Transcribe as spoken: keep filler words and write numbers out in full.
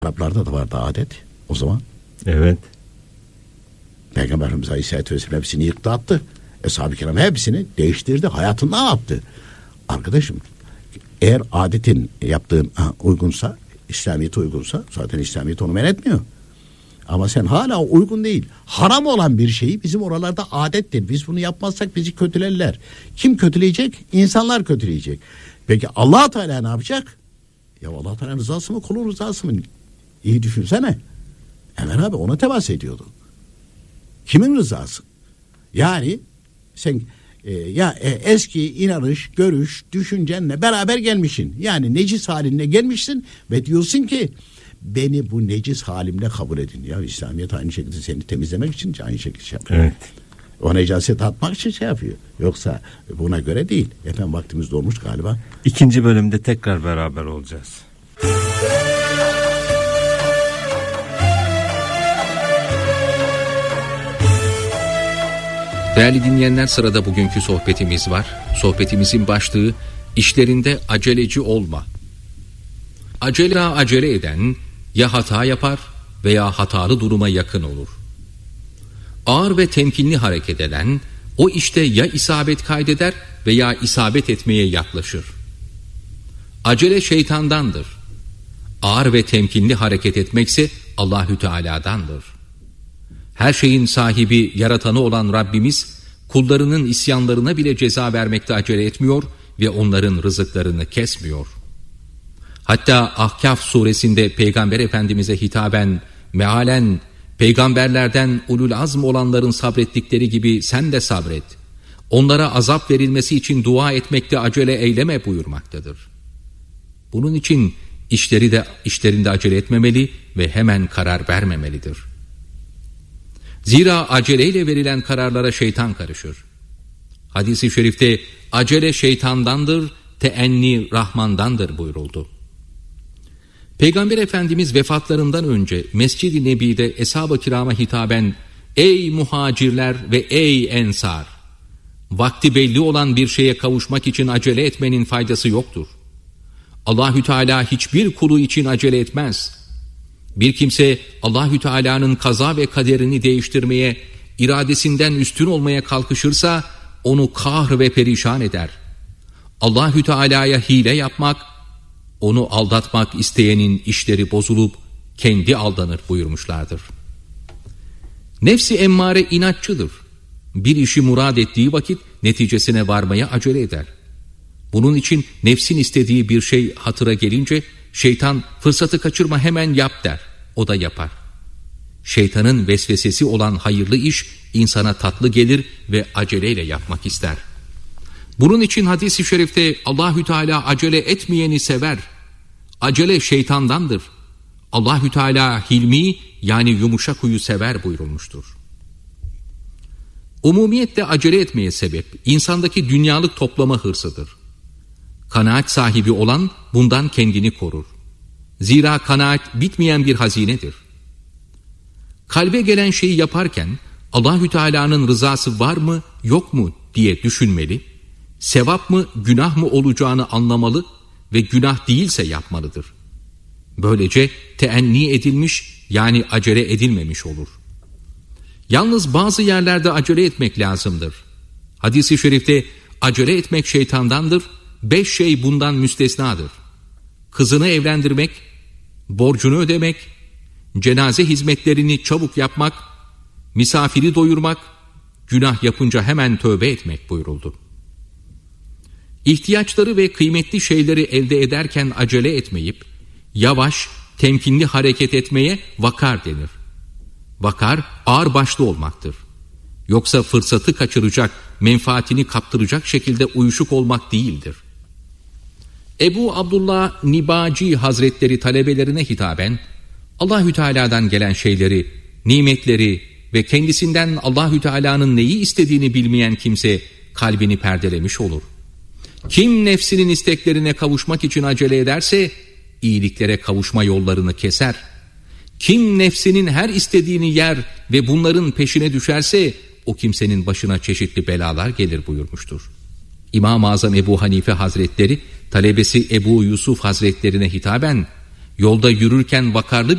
Araplarda da vardı adet o zaman. Evet. Peygamberimiz Aleyhisselatü Vesselam hepsini yıktı attı. Eshab-ı Kiram hepsini değiştirdi. Hayatından attı. Arkadaşım, eğer adetin yaptığın uygunsa, İslamiyet uygunsa, zaten İslamiyet onu men etmiyor. Ama sen hala uygun değil. Haram olan bir şeyi bizim oralarda adettir. Biz bunu yapmazsak bizi kötülerler. Kim kötüleyecek? İnsanlar kötüleyecek. Peki Allah Teala ne yapacak? Ya Allah Teala rızası mı, kulun rızası mı? İyi düşünsene. Ömer abi ona temas ediyordu. Kimin rızası? Yani sen e, ya e, eski inanış, görüş, düşüncenle beraber gelmişsin. Yani necis haline gelmişsin ve diyorsun ki beni bu necis halimle kabul edin. Ya İslamiyet aynı şekilde seni temizlemek için aynı şekilde şey yapıyor. Evet. O necaset atmak için şey yapıyor. Yoksa buna göre değil. Efendim vaktimiz dolmuş galiba. İkinci bölümde tekrar beraber olacağız. Değerli dinleyenler, sırada bugünkü sohbetimiz var. Sohbetimizin başlığı işlerinde aceleci olma. Acele acele eden ya hata yapar veya hatalı duruma yakın olur. Ağır ve temkinli hareket eden o işte ya isabet kaydeder veya isabet etmeye yaklaşır. Acele şeytandandır. Ağır ve temkinli hareket etmekse Allahü Teala'dandır. Her şeyin sahibi, yaratanı olan Rabbimiz kullarının isyanlarına bile ceza vermekte acele etmiyor ve onların rızıklarını kesmiyor. Hatta Ahkaf suresinde Peygamber Efendimiz'e hitaben, mealen, peygamberlerden ulul azm olanların sabrettikleri gibi sen de sabret. Onlara azap verilmesi için dua etmekte acele eyleme buyurmaktadır. Bunun için işleri de işlerinde acele etmemeli ve hemen karar vermemelidir. Zira aceleyle verilen kararlara şeytan karışır. Hadis-i şerifte acele şeytandandır, teenni Rahmandandır buyuruldu. Peygamber Efendimiz vefatlarından önce Mescid-i Nebi'de Eshab-ı Kiram'a hitaben ey muhacirler ve ey ensar, vakti belli olan bir şeye kavuşmak için acele etmenin faydası yoktur. Allahü Teala hiçbir kulu için acele etmez. Bir kimse Allahü Teala'nın kaza ve kaderini değiştirmeye, iradesinden üstün olmaya kalkışırsa onu kahr ve perişan eder. Allahü Teala'ya hile yapmak, onu aldatmak isteyenin işleri bozulup kendi aldanır buyurmuşlardır. Nefsi emmare inatçıdır. Bir işi murad ettiği vakit neticesine varmaya acele eder. Bunun için nefsin istediği bir şey hatıra gelince şeytan fırsatı kaçırma hemen yap der. O da yapar. Şeytanın vesvesesi olan hayırlı iş insana tatlı gelir ve aceleyle yapmak ister. Bunun için hadis-i şerifte Allahü Teala acele etmeyeni sever. Acele şeytandandır. Allahü Teala hilmi yani yumuşak huyu sever buyurulmuştur. Umumiyette acele etmeye sebep insandaki dünyalık toplama hırsıdır. Kanaat sahibi olan bundan kendini korur. Zira kanaat bitmeyen bir hazinedir. Kalbe gelen şeyi yaparken Allahü Teala'nın rızası var mı yok mu diye düşünmeli, sevap mı günah mı olacağını anlamalı ve günah değilse yapmalıdır. Böylece teenni edilmiş yani acele edilmemiş olur. Yalnız bazı yerlerde acele etmek lazımdır. Hadis-i şerifte acele etmek şeytandandır, beş şey bundan müstesnadır. Kızını evlendirmek, borcunu ödemek, cenaze hizmetlerini çabuk yapmak, misafiri doyurmak, günah yapınca hemen tövbe etmek buyuruldu. İhtiyaçları ve kıymetli şeyleri elde ederken acele etmeyip, yavaş, temkinli hareket etmeye vakar denir. Vakar, ağırbaşlı olmaktır. Yoksa fırsatı kaçıracak, menfaatini kaptıracak şekilde uyuşuk olmak değildir. Ebu Abdullah Nibaci Hazretleri talebelerine hitaben, Allahü Teala'dan gelen şeyleri, nimetleri ve kendisinden Allahü Teala'nın neyi istediğini bilmeyen kimse kalbini perdelemiş olur. Kim nefsinin isteklerine kavuşmak için acele ederse, iyiliklere kavuşma yollarını keser. Kim nefsinin her istediğini yer ve bunların peşine düşerse, o kimsenin başına çeşitli belalar gelir buyurmuştur. İmam-ı Azam Ebu Hanife Hazretleri, talebesi Ebu Yusuf Hazretlerine hitaben, yolda yürürken vakarlı